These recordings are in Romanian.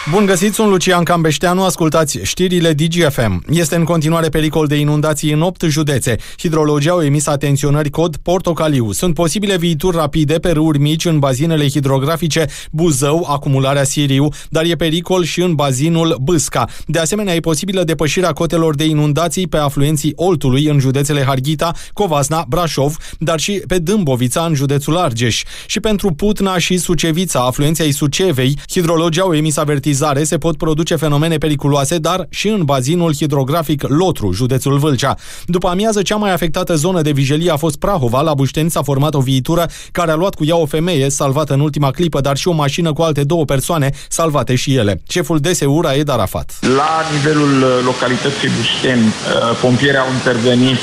Bun găsit, sunt Lucian Cambeșteanu, ascultați știrile DGFM. Este în continuare pericol de inundații în 8 județe. Hidrologii au emis atenționări cod portocaliu. Sunt posibile viituri rapide pe râuri mici în bazinele hidrografice Buzău, acumularea Siriu, dar e pericol și în bazinul Bâsca. De asemenea, e posibilă depășirea cotelor de inundații pe afluenții Oltului în județele Harghita, Covasna, Brașov, dar și pe Dâmbovița în județul Argeș. Și pentru Putna și Sucevița, afluenții ai Sucevei, hidrologii au emis avertizare. Se pot produce fenomene periculoase, dar și în bazinul hidrografic Lotru, județul Vâlcea. După amiază, cea mai afectată zonă de vijelie a fost Prahova. La Bușteni s-a format o viitură care a luat cu ea o femeie salvată în ultima clipă, dar și o mașină cu alte 2 persoane salvate și ele. Șeful DSU, Raed Arafat. La nivelul localității Bușteni, pompierii au intervenit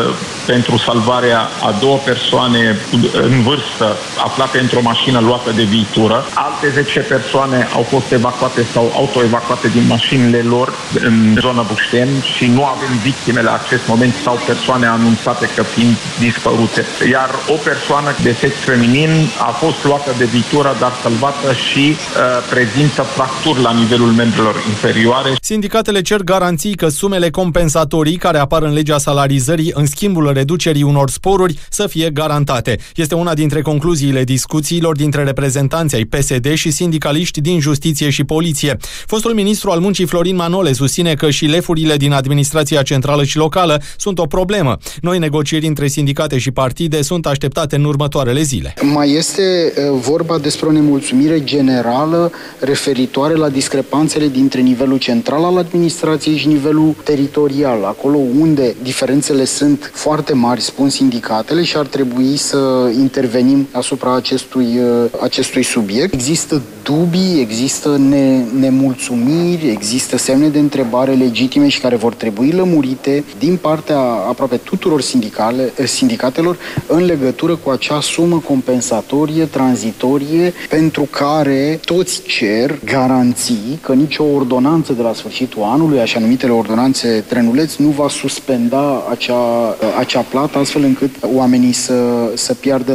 pentru salvarea a 2 persoane în vârstă aflate într-o mașină luată de viitură. Alte 10 persoane au fost evacuate sau autoevacuate din mașinile lor în zona Bușteni și nu avem victime la acest moment sau persoane anunțate că fiind dispărute. Iar o persoană de sex feminin a fost luată de viitură, dar salvată și prezintă fracturi la nivelul membrelor inferioare. Sindicatele cer garanții că sumele compensatorii care apar în legea salarizării în schimbul reducerii unor sporuri să fie garantate. Este una dintre concluziile discuțiilor dintre reprezentanții ai PSD și sindicaliști din Justiție și Poliție. Fostul ministru al muncii Florin Manole susține că și lefurile din administrația centrală și locală sunt o problemă. Noi negocieri între sindicate și partide sunt așteptate în următoarele zile. Mai este vorba despre o nemulțumire generală referitoare la discrepanțele dintre nivelul central al administrației și nivelul teritorial, acolo unde diferențele sunt foarte mari, spun sindicatele, și ar trebui să intervenim asupra acestui subiect. Există dubii, există nemulțumiri, există semne de întrebare legitime și care vor trebui lămurite din partea aproape tuturor sindicatelor în legătură cu acea sumă compensatorie, tranzitorie, pentru care toți cer garanții că nicio ordonanță de la sfârșitul anului, așa numitele ordonanțe trenuleț, nu va suspenda acea plată, astfel încât oamenii să piardă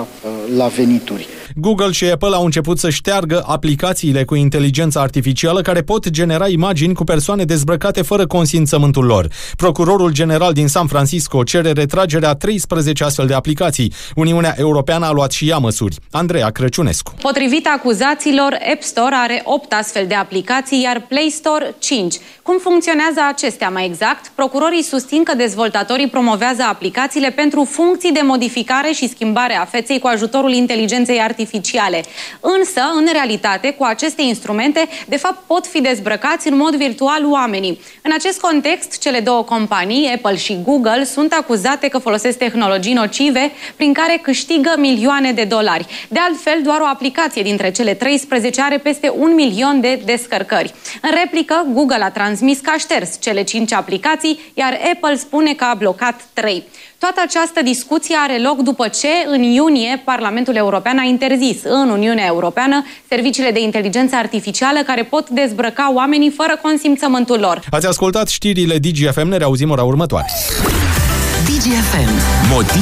la venituri. Google și Apple au început să șteargă aplicațiile cu inteligență artificială care pot genera imagini cu persoane dezbrăcate fără consimțământul lor. Procurorul general din San Francisco cere retragerea 13 astfel de aplicații. Uniunea Europeană a luat și ea măsuri. Andreea Crăciunescu. Potrivit acuzațiilor, App Store are 8 astfel de aplicații, iar Play Store 5. Cum funcționează acestea mai exact? Procurorii susțin că dezvoltatorii promovează aplicațiile pentru funcții de modificare și schimbare a feței cu ajutorul inteligenței artificiale. Însă, în realitate, cu aceste instrumente, de fapt, pot fi dezbrăcați în mod virtual oamenii. În acest context, cele 2 companii, Apple și Google, sunt acuzate că folosesc tehnologii nocive prin care câștigă milioane de dolari. De altfel, doar o aplicație dintre cele 13 are peste 1 milion de descărcări. În replică, Google a transmis că a șters cele 5 aplicații, iar Apple spune că a blocat 3. Toată această discuție are loc după ce, în iunie, Parlamentul European a interzis în Uniunea Europeană serviciile de inteligență artificială care pot dezbrăca oamenii fără consimțământul lor. Ați ascultat știrile DGFM, ne reauzim ora următoare. DGFM.